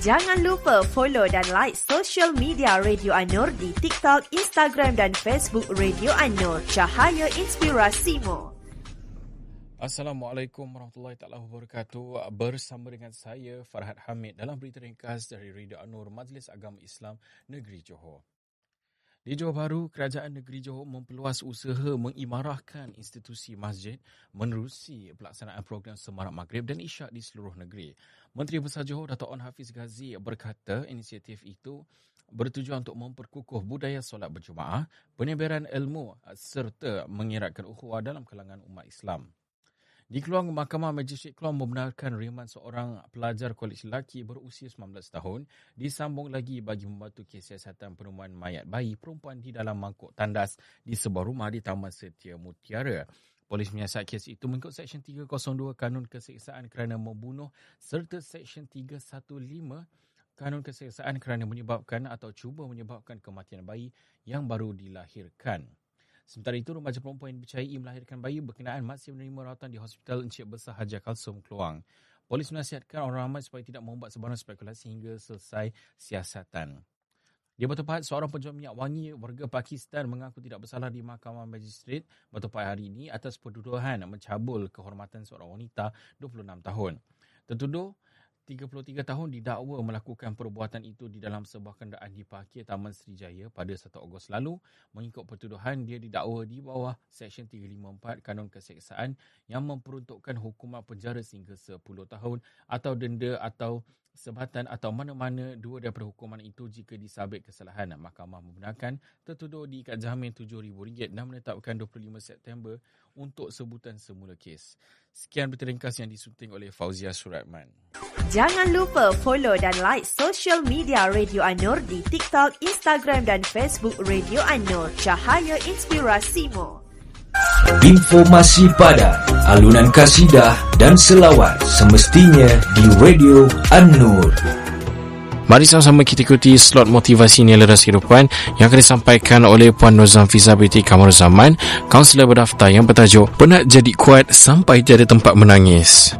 Jangan lupa follow dan like social media Radio An-Nur di TikTok, Instagram dan Facebook Radio An-Nur. Cahaya Inspirasimu. Assalamualaikum warahmatullahi wabarakatuh. Bersama dengan saya Farhad Hamid dalam berita ringkas dari Radio An-Nur Majlis Agama Islam Negeri Johor. Di Johor Bahru, Kerajaan Negeri Johor memperluas usaha mengimarahkan institusi masjid menerusi pelaksanaan program Semarak Maghrib dan Isyak di seluruh negeri. Menteri Besar Johor Dato' On Hafiz Ghazi berkata inisiatif itu bertujuan untuk memperkukuh budaya solat berjemaah, penyebaran ilmu serta mengeratkan ukhuwah dalam kalangan umat Islam. Di Keluang, Mahkamah Magistrate Keluang membenarkan riman seorang pelajar kolej lelaki berusia 19 tahun disambung lagi bagi membantu kes siasatan penemuan mayat bayi perempuan di dalam mangkuk tandas di sebuah rumah di Taman Setia Mutiara. Polis menyiasat kes itu mengikut Seksyen 302 Kanun Keseksaan kerana membunuh serta Seksyen 315 Kanun Keseksaan kerana menyebabkan atau cuba menyebabkan kematian bayi yang baru dilahirkan. Sementara itu, remaja perempuan yang dipercayai melahirkan bayi berkenaan masih menerima rawatan di Hospital Encik Besar Haji Kalsum, Keluang. Polis menasihatkan orang ramai supaya tidak membuat sebarang spekulasi hingga selesai siasatan. Di Batu Pahat, seorang penjual minyak wangi warga Pakistan mengaku tidak bersalah di Mahkamah Magistrate Batu Pahat hari ini atas pertuduhan mencabul kehormatan seorang wanita 26 tahun. Tertuduh 33 tahun didakwa melakukan perbuatan itu di dalam sebuah kenderaan di parkir Taman Srijaya pada 1 Ogos lalu. Mengikut pertuduhan, dia didakwa di bawah Seksyen 354 Kanun Keseksaan yang memperuntukkan hukuman penjara sehingga 10 tahun atau denda atau sebatan atau mana-mana dua daripada hukuman itu jika disabit kesalahan. Mahkamah membenarkan tertuduh diikat jamin RM7,000 dan menetapkan 25 September untuk sebutan semula kes. Sekian berita ringkas yang disunting oleh Fauzia Suratman. Jangan lupa follow dan like social media Radio An-Nur di TikTok, Instagram dan Facebook Radio An-Nur. Cahaya Inspirasimu. Informasi padat, alunan kasidah dan selawat semestinya di Radio An-Nur. Mari sama-sama kita ikuti slot motivasi nilai ras kehidupan yang akan disampaikan oleh Puan Nozam Fiza binti Kamarul Zaman, kaunselor berdaftar yang bertajuk Penat Jadi Kuat Sampai Tiada Tempat Menangis.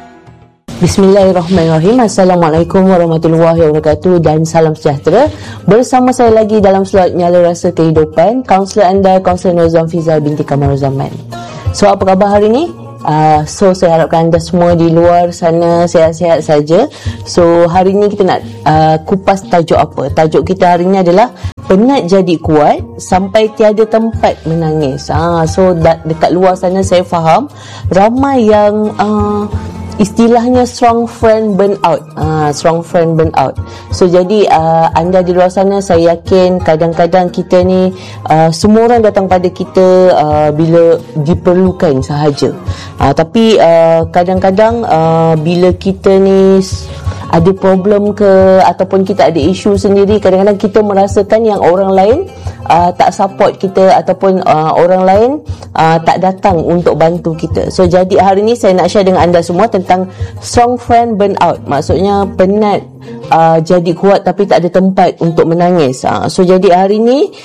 Bismillahirrahmanirrahim. Assalamualaikum warahmatullahi wabarakatuh dan salam sejahtera. Bersama saya lagi dalam slot Nyala Rasa Kehidupan, kaunselor anda, kaunselor Nozam Fiza binti Kamarul Zaman. So, apa khabar hari ni? Saya harapkan anda semua di luar sana sihat-sihat saja. So, hari ni kita nak kupas tajuk apa? Tajuk kita hari ni adalah Penat Jadi Kuat Sampai Tiada Tempat Menangis. So, dekat luar sana saya faham ramai yang istilahnya strong friend burnout. Strong friend burnout. So jadi anda di luar sana, saya yakin kadang-kadang kita ni semua orang datang pada kita bila diperlukan sahaja. Tapi kadang-kadang bila kita ni ada problem ke ataupun kita ada isu sendiri, kadang-kadang kita merasakan yang orang lain tak support kita ataupun orang lain tak datang untuk bantu kita. So jadi hari ni saya nak share dengan anda semua tentang strong friend burnout. Maksudnya penat jadi kuat tapi tak ada tempat untuk menangis. So jadi hari ni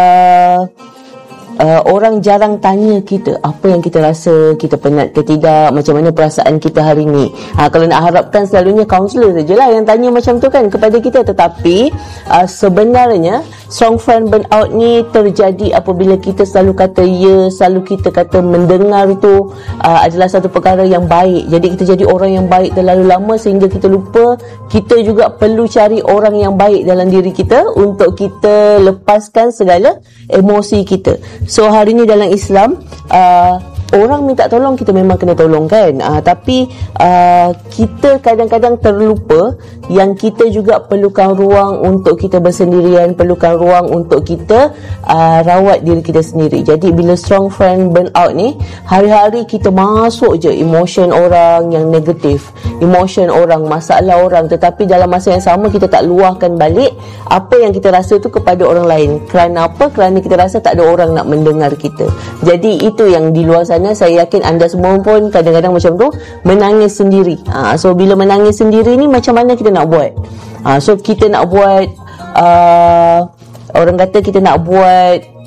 orang jarang tanya kita apa yang kita rasa, kita penat ke tidak, macam mana perasaan kita hari ni. Kalau nak harapkan selalunya kaunselor sajalah yang tanya macam tu kan kepada kita. Tetapi sebenarnya strong friend burnout ni terjadi apabila kita selalu kata ya, selalu kita kata mendengar tu adalah satu perkara yang baik. Jadi kita jadi orang yang baik terlalu lama sehingga kita lupa kita juga perlu cari orang yang baik dalam diri kita untuk kita lepaskan segala emosi kita. So hari ni dalam Islam orang minta tolong, kita memang kena tolong kan. Tapi kita kadang-kadang terlupa yang kita juga perlukan ruang untuk kita bersendirian, perlukan ruang untuk kita rawat diri kita sendiri. Jadi bila strong friend burnout ni, hari-hari kita masuk je emotion orang yang negatif, emotion orang, masalah orang, tetapi dalam masa yang sama kita tak luahkan balik apa yang kita rasa tu kepada orang lain. Kerana apa? Kerana kita rasa tak ada orang nak mendengar kita. Jadi itu yang di luar sana, saya yakin anda semua pun kadang-kadang macam tu, menangis sendiri. So bila menangis sendiri ni macam mana kita nak buat? So kita nak buat orang kata kita nak buat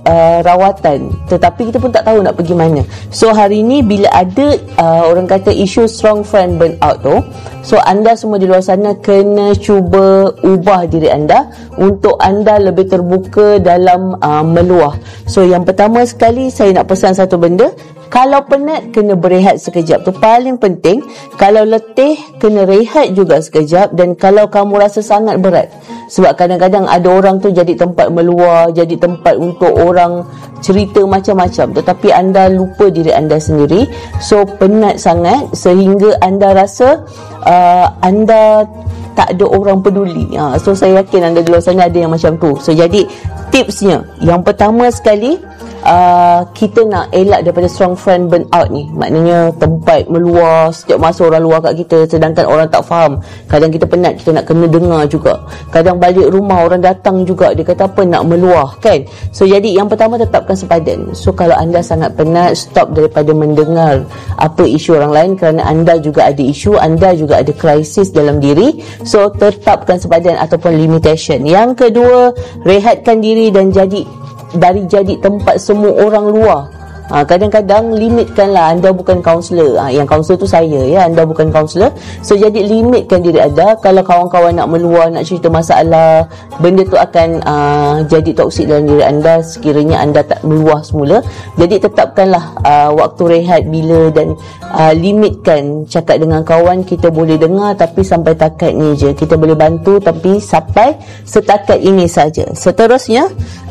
rawatan, tetapi kita pun tak tahu nak pergi mana. So hari ni bila ada orang kata isu strong friend burnout tu, so anda semua di luar sana kena cuba ubah diri anda untuk anda lebih terbuka dalam meluah. So yang pertama sekali saya nak pesan satu benda, kalau penat kena berehat sekejap, tu paling penting. Kalau letih kena rehat juga sekejap. Dan kalau kamu rasa sangat berat, sebab kadang-kadang ada orang tu jadi tempat meluah, jadi tempat untuk orang cerita macam-macam, tetapi anda lupa diri anda sendiri. So penat sangat sehingga anda rasa anda tak ada orang peduli. So saya yakin anda di luar sana ada yang macam tu. So jadi tipsnya, yang pertama sekali, kita nak elak daripada strong friend burnout ni. Maknanya tempat meluah, setiap masa orang luar kat kita, sedangkan orang tak faham. Kadang kita penat, kita nak kena dengar juga. Kadang balik rumah orang datang juga, dia kata apa, nak meluah kan. So jadi yang pertama, tetapkan sepadan. So kalau anda sangat penat, stop daripada mendengar apa isu orang lain, kerana anda juga ada isu, anda juga ada krisis dalam diri. So tetapkan sepadan ataupun limitation. Yang kedua, rehatkan diri dan jadi tempat semua orang luar. Kadang-kadang limitkanlah. Anda bukan kaunselor. Yang kaunselor tu saya, ya. Anda bukan kaunselor. So jadi limitkan diri anda. Kalau kawan-kawan nak meluah, nak cerita masalah, benda tu akan jadi toksik dalam diri anda sekiranya anda tak meluah semula. Jadi tetapkanlah waktu rehat bila, dan limitkan cakap dengan kawan. Kita boleh dengar tapi sampai takat ni je. Kita boleh bantu tapi sampai setakat ini saja. Seterusnya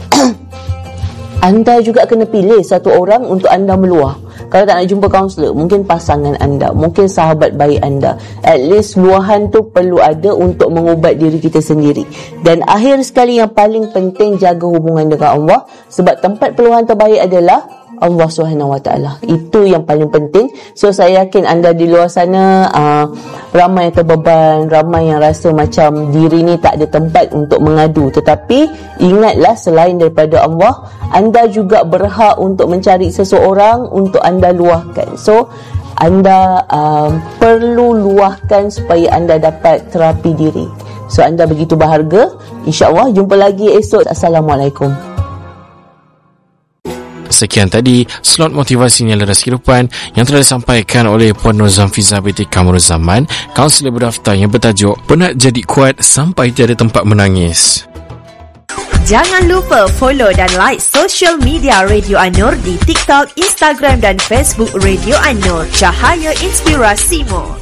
anda juga kena pilih satu orang untuk anda meluah. Kalau tak nak jumpa kaunselor, mungkin pasangan anda, mungkin sahabat baik anda. At least luahan tu perlu ada untuk mengubat diri kita sendiri. Dan akhir sekali, yang paling penting, jaga hubungan dengan Allah. Sebab tempat peluahan terbaik adalah Allah SWT. Itu yang paling penting. So saya yakin anda di luar sana ramai yang terbeban, ramai yang rasa macam diri ni tak ada tempat untuk mengadu. Tetapi ingatlah, selain daripada Allah, anda juga berhak untuk mencari seseorang untuk anda luahkan. So anda perlu luahkan supaya anda dapat terapi diri. So anda begitu berharga. InsyaAllah jumpa lagi esok. Assalamualaikum. Sekian tadi slot motivasi Laras Kehidupan yang telah disampaikan oleh Puan Nur Zamfiza binti Kamarul Zaman, kaunselor berdaftar yang bertajuk Penat Jadi Kuat Sampai Tiada Tempat Menangis. Jangan lupa follow dan like social media Radio An-Nur di TikTok, Instagram dan Facebook Radio An-Nur. Cahaya Inspirasimu.